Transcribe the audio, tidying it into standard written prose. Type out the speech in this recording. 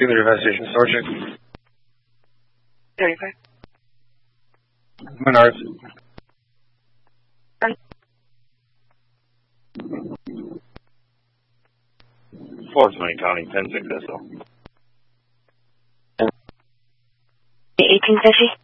Secret Investigation Sergeant. 35. Menards. Fortunately, County 10-6 SO. 1850.